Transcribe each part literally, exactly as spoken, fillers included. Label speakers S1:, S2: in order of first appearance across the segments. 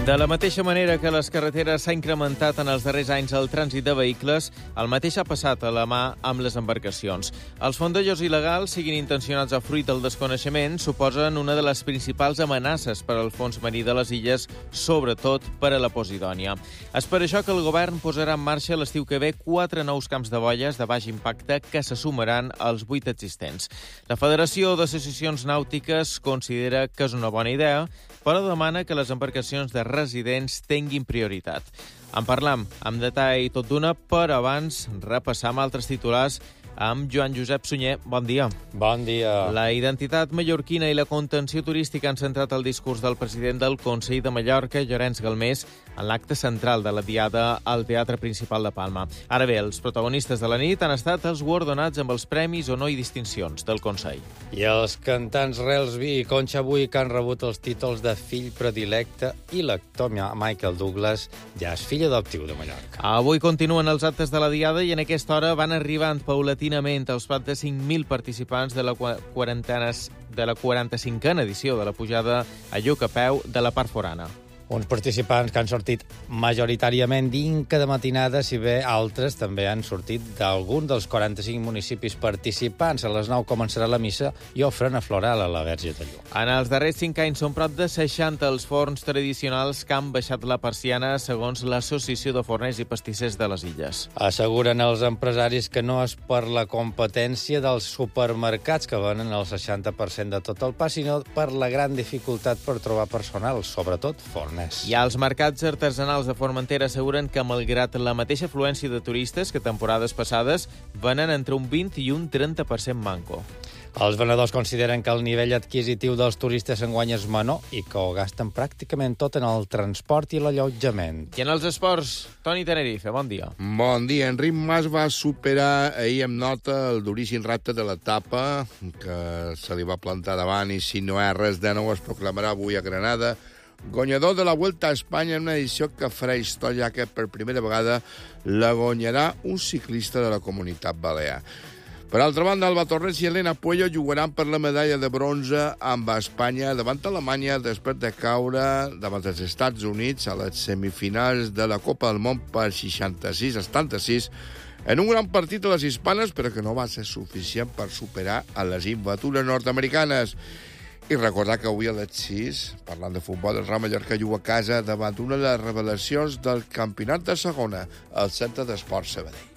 S1: De la mateixa manera que les carreteres s'ha incrementat en els darrers anys el trànsit de vehicles, el mateix ha passat a la mà amb les embarcacions. Els fondejos il·legals, siguin intencionats o fruit del desconeixement, suposen una de les principals amenaces per al fons marí de les illes, sobretot per a la Posidònia. És per això que el govern posarà en marxa l'estiu que ve quatre nous camps de boies de baix impacte que se sumaran als vuit existents. La Federació d'Associacions Nàutiques considera que és una bona idea, però demana que les embarcacions de residents tinguin prioritat. En parlam amb detall tot d'una, però abans repassam altres titulars amb Joan Josep Sunyer. Bon dia.
S2: Bon dia.
S1: La identitat mallorquina i la contenció turística han centrat el discurs del president del Consell de Mallorca, Llorenç Galmés, en l'acte central de la Diada al Teatre Principal de Palma. Ara bé, els protagonistes de la nit han estat els guardonats amb els premis, honor i distincions del Consell.
S2: I els cantants Relsby i Concha Bui, que han rebut els títols de fill predilecte, i l'actor Michael Douglas ja és fill adoptiu de Mallorca.
S1: Avui continuen els actes de la Diada i en aquesta hora van arribant paulatinament als prop de cinc mil participants de la quarantena de la quaranta-cinquena edició de la pujada a Lluc a peu de la part forana.
S2: Uns participants que han sortit majoritàriament d'Inca de matinada, si bé altres també han sortit d'algun dels quaranta-cinc municipis participants. A les nou començarà la missa i ofrena floral a la Verge de Lluc.
S1: En els darrers cinc anys són prop de seixanta els forns tradicionals que han baixat la persiana, segons l'Associació de Forners i Pastissers de les Illes.
S2: Asseguren els empresaris que no és per la competència dels supermercats que venen el seixanta per cent de tot el pa, sinó per la gran dificultat per trobar personal, sobretot forners.
S1: I els mercats artesanals de Formentera asseguren que, malgrat la mateixa afluència de turistes que temporades passades, venen entre un vint i un trenta per cent manco.
S2: Els venedors consideren que el nivell adquisitiu dels turistes enguany és menor i que ho gasten pràcticament tot en el transport i l'allotjament.
S1: I en els esports, Toni Tenerife, bon dia.
S3: Bon dia. Enric Mas va superar ahir amb nota el duríssim repte de l'etapa que se li va plantar davant i, si no hi ha res de nou, es proclamarà avui a Granada guanyador de la Vuelta a Espanya en una edició que farà història, que per primera vegada la guanyarà un ciclista de la Comunitat Balear. Per altra banda, Alba Torres i Elena Puello jugaran per la medalla de bronze amb Espanya davant Alemanya després de caure davant dels Estats Units a les semifinals de la Copa del Món per seixanta-sis a setanta-sis en un gran partit de les hispanes, però que no va ser suficient per superar a les imbatures nord-americanes. I recordar que avui a les sis, parlant de futbol, el Real Mallorca juga a casa davant una de les revelacions del campionat de segona, el Centre d'Esports Sabadell.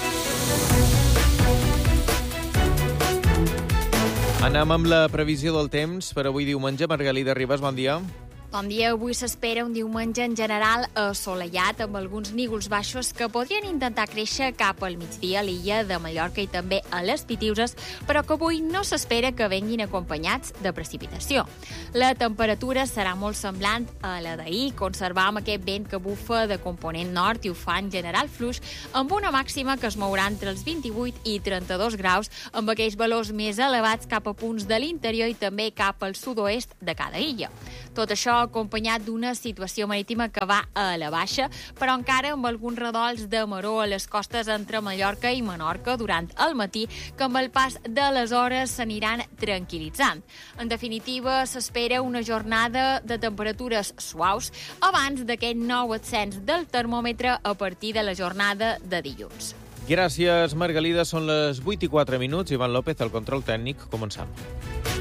S1: Anem amb la previsió del temps per avui diumenge. Margalida Ribas, bon dia.
S4: Bon dia. Avui s'espera un diumenge en general assolellat, amb alguns nígols baixos que podrien intentar créixer cap al migdia a l'illa de Mallorca i també a les Pitiüses, però que avui no s'espera que venguin acompanyats de precipitació. La temperatura serà molt semblant a la d'ahir. Conservam aquest vent que bufa de component nord i ho fa en general fluix, amb una màxima que es mourà entre els vint-i-vuit i trenta-dos graus, amb aquells valors més elevats cap a punts de l'interior i també cap al sud-oest de cada illa. Tot això acompanyat d'una situació marítima que va a la baixa, però encara amb alguns redols de maró a les costes entre Mallorca i Menorca durant el matí, que amb el pas de les hores s'aniran tranquil·litzant. En definitiva, s'espera una jornada de temperatures suaus abans d'aquest nou ascens del termòmetre a partir de la jornada de dilluns.
S1: Gràcies, Margalida. Són les vuit i quatre minuts. Ivan López, el control tècnic. Començam.